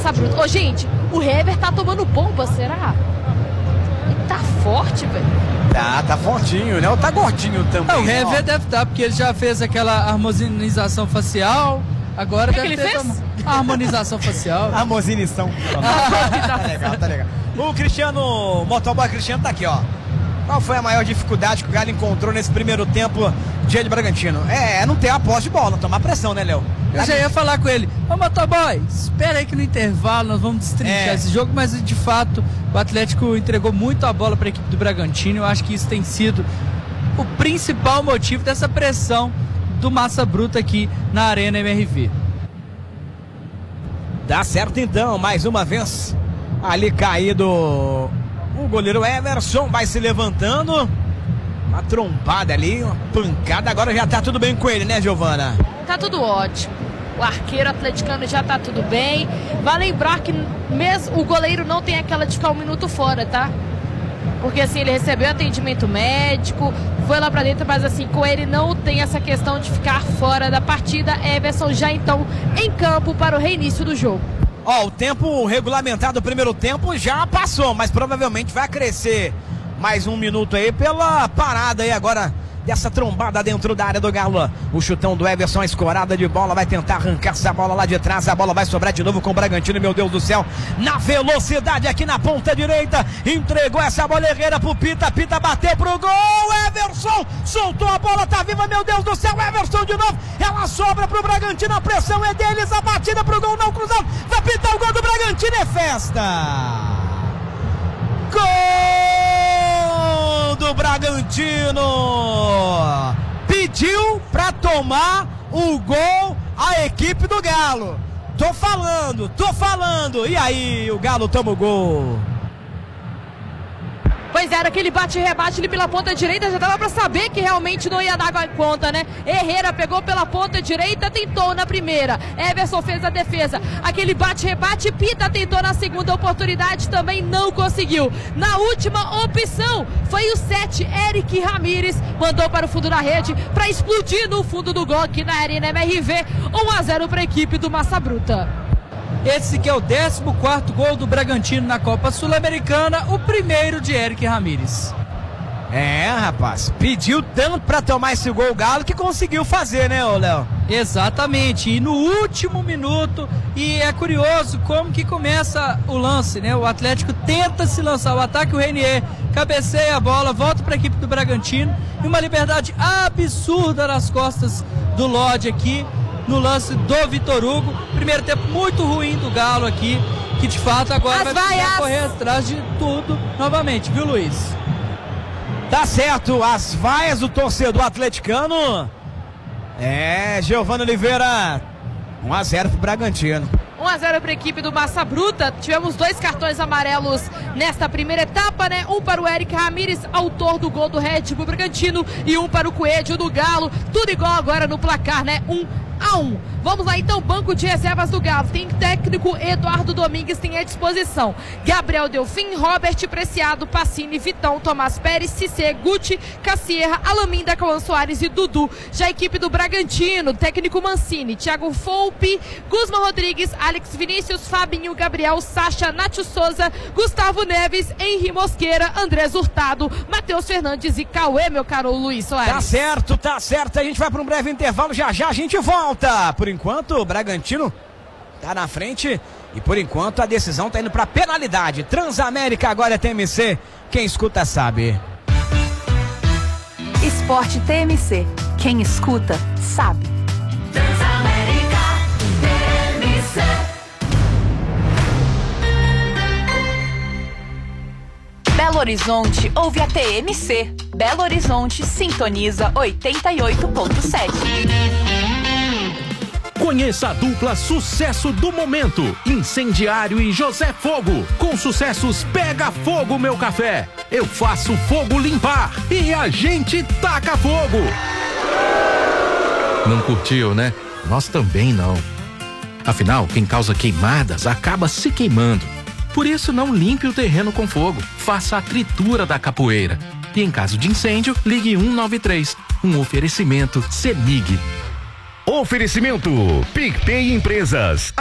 Massa Bruta. Ô, gente, o Hever tá tomando bomba, será? Ele tá forte, velho. Tá fortinho, né? Ou tá gordinho também. O Hever deve estar, porque ele já fez aquela harmonização facial. Agora deve ter a harmonização facial. Harmonização. Tá legal. O Cristiano, motoboy Cristiano tá aqui, ó. Qual foi a maior dificuldade que o Galo encontrou nesse primeiro tempo de Bragantino? Não ter a posse de bola, tomar pressão, né, Léo? Eu já ia falar com ele: ô motoboy, espera aí que no intervalo nós vamos destrinchar esse jogo, mas de fato o Atlético entregou muito a bola para a equipe do Bragantino. Eu acho que isso tem sido o principal motivo dessa pressão do Massa Bruta aqui na Arena MRV. Dá certo então, mais uma vez ali caído o goleiro Everson, vai se levantando, uma trombada ali, uma pancada. Agora já tá tudo bem com ele, né, Giovana? Tá tudo ótimo, o arqueiro atleticano já tá tudo bem. Vai lembrar que mesmo o goleiro não tem aquela de ficar um minuto fora, tá? Porque assim, ele recebeu atendimento médico, foi lá pra dentro, mas assim, com ele não tem essa questão de ficar fora da partida. Everson já então em campo para o reinício do jogo. O tempo regulamentado do primeiro tempo já passou, mas provavelmente vai crescer mais um minuto aí pela parada aí agora dessa trombada dentro da área do Galo. O chutão do Everson, a escorada de bola, vai tentar arrancar essa bola lá de trás. A bola vai sobrar de novo com o Bragantino, meu Deus do céu, na velocidade aqui na ponta direita, entregou essa bola Herrera pro Pita, Pita bateu pro gol, Everson soltou a bola, tá viva, meu Deus do céu, Everson de novo, ela sobra pro Bragantino, a pressão é deles, a batida pro gol, não cruzado, vai pintar o gol do Bragantino, é festa! Gol do Bragantino! Pediu pra tomar o gol a equipe do Galo. Tô falando. E aí, o Galo toma o gol. Pois era, aquele bate-rebate ali pela ponta direita, já dava pra saber que realmente não ia dar conta, né? Herrera pegou pela ponta direita, tentou na primeira, Everson fez a defesa, aquele bate-rebate, Pita tentou na segunda oportunidade, também não conseguiu. Na última opção, foi o 7, Eric Ramírez, mandou para o fundo da rede, pra explodir no fundo do gol aqui na Arena MRV, 1-0 pra equipe do Massa Bruta. Esse que é o 14º gol do Bragantino na Copa Sul-Americana, o primeiro de Eric Ramírez. Rapaz, pediu tanto pra tomar esse gol o Galo que conseguiu fazer, né, ô Léo? Exatamente, e no último minuto, e é curioso como que começa o lance, né? O Atlético tenta se lançar o ataque, o Renier cabeceia a bola, volta para a equipe do Bragantino, e uma liberdade absurda nas costas do Lodge aqui, no lance do Vitor Hugo. Primeiro tempo muito ruim do Galo aqui, que de fato agora vai precisar correr atrás de tudo novamente, viu, Luiz? Tá certo, as vaias do torcedor atleticano. Giovana Oliveira, 1-0 pro Bragantino. 1-0 para a equipe do Massa Bruta. Tivemos 2 cartões amarelos nesta primeira etapa, né? Um para o Eric Ramírez, autor do gol do Red Bull Bragantino, e um para o Coelho do Galo. Tudo igual agora no placar, né? 1-1. Vamos lá então, banco de reservas do Galo. Tem técnico Eduardo Domingues, tem à disposição Gabriel Delfim, Robert Preciado, Pacini, Vitão, Tomás Pérez, Cissé, Guti, Cassierra, Alaminda, Cauã Soares e Dudu. Já a equipe do Bragantino, técnico Mancini, Thiago Volpe, Guzman Rodrigues, Alex Vinícius, Fabinho, Gabriel, Sacha, Nátio Souza, Gustavo Neves, Henri Mosqueira, Andrés Hurtado, Matheus Fernandes e Cauê, meu caro Luiz Soares. Tá certo, a gente vai para um breve intervalo, já a gente volta. Por enquanto o Bragantino tá na frente e por enquanto a decisão tá indo pra penalidade. Transamérica agora é TMC, quem escuta sabe. Esporte TMC, quem escuta sabe. Transamérica TMC. Belo Horizonte ouve a TMC. Belo Horizonte sintoniza 88.7. Conheça a dupla sucesso do momento, Incendiário e José Fogo. Com sucessos Pega Fogo Meu Café, Eu Faço Fogo Limpar e A Gente Taca Fogo. Não curtiu, né? Nós também não. Afinal, quem causa queimadas acaba se queimando. Por isso, não limpe o terreno com fogo. Faça a tritura da capoeira. E em caso de incêndio, ligue 193. Um oferecimento CEMIG. Oferecimento PicPay Empresas.